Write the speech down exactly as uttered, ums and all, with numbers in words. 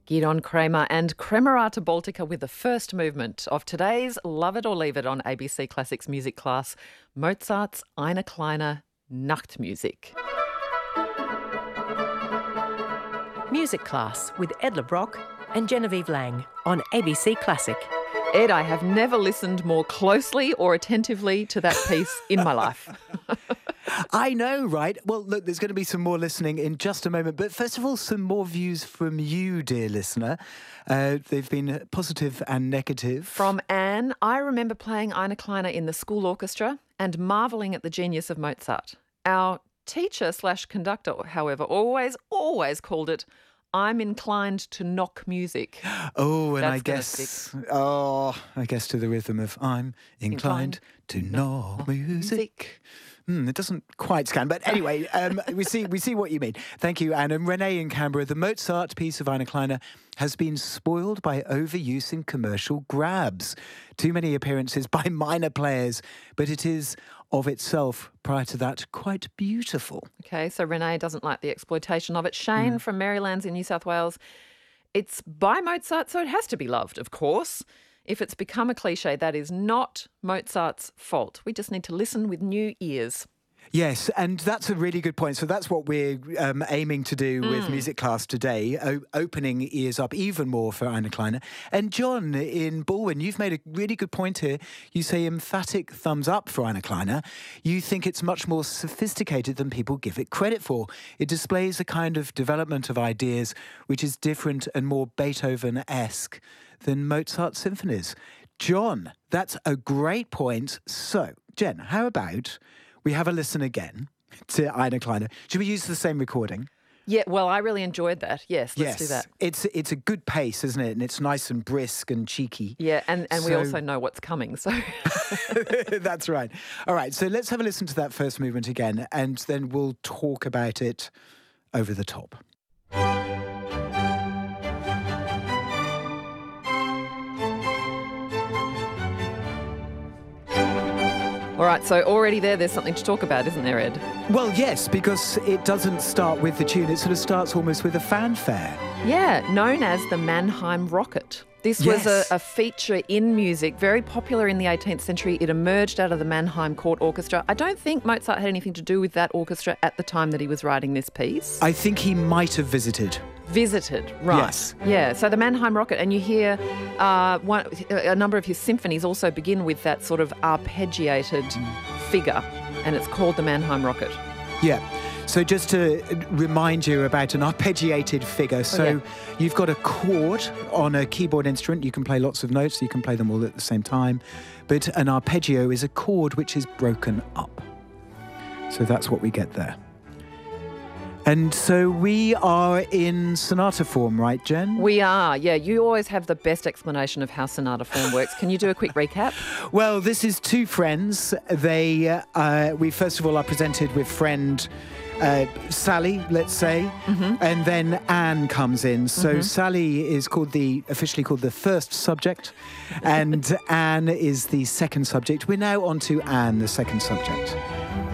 Gidon Kremer and Kremerata Baltica with the first movement of today's Love It or Leave It on A B C Classics music class, Mozart's Eine kleine Nachtmusik. Music class with Ed Brock and Genevieve Lang on A B C Classic. Ed, I have never listened more closely or attentively to that piece in my life. I know, right? Well, look, there's going to be some more listening in just a moment. But first of all, some more views from you, dear listener. Uh, they've been positive and negative. From Anne, I remember playing Eine kleine in the school orchestra and marvelling at the genius of Mozart. Our teacher slash conductor, however, always, always called it I'm inclined to knock music. Oh, and That's I guess, oh, I guess to the rhythm of I'm inclined, inclined to knock music. music. Hmm, it doesn't quite scan, but anyway, um, we see we see what you mean. Thank you, Anne. And Renee in Canberra, the Mozart piece of Eine kleine has been spoiled by overuse in commercial grabs. Too many appearances by minor players, but it is of itself, prior to that, quite beautiful. Okay, so Renee doesn't like the exploitation of it. Shane mm. from Marylands in New South Wales, it's by Mozart, so it has to be loved, of course. If it's become a cliche, that is not Mozart's fault. We just need to listen with new ears. Yes, and that's a really good point. So that's what we're um, aiming to do mm. with music class today, o- opening ears up even more for Eine kleine. And John in Baldwin, you've made a really good point here. You say emphatic thumbs up for Eine kleine. You think it's much more sophisticated than people give it credit for. It displays a kind of development of ideas which is different and more Beethoven-esque than Mozart symphonies. John, that's a great point. So, Jen, how about we have a listen again to Eine kleine? Should we use the same recording? Yeah, well, I really enjoyed that. Yes, let's yes. do that. It's it's a good pace, isn't it? And it's nice and brisk and cheeky. Yeah, and, and so... we also know what's coming, so... That's right. All right, so let's have a listen to that first movement again, and then we'll talk about it over the top. All right, so already there, there's something to talk about, isn't there, Ed? Well, yes, because it doesn't start with the tune. It sort of starts almost with a fanfare. Yeah, known as the Mannheim Rocket. This yes. was a, a feature in music, very popular in the eighteenth century. It emerged out of the Mannheim Court Orchestra. I don't think Mozart had anything to do with that orchestra at the time that he was writing this piece. I think he might have visited. Visited, right. Yes. Yeah, so the Mannheim Rocket, and you hear uh, one, a number of his symphonies also begin with that sort of arpeggiated mm. figure, and it's called the Mannheim Rocket. Yeah. So just to remind you about an arpeggiated figure. So oh, yeah. you've got a chord on a keyboard instrument. You can play lots of notes. You can play them all at the same time. But an arpeggio is a chord which is broken up. So that's what we get there. And so we are in sonata form, right, Jen? We are, yeah. You always have the best explanation of how sonata form works. Can you do a quick recap? Well, this is two friends. They, uh, we first of all are presented with friend uh, Sally, let's say, mm-hmm. and then Anne comes in. So mm-hmm. Sally is called the officially called the first subject, and Anne is the second subject. We're now on to Anne, the second subject.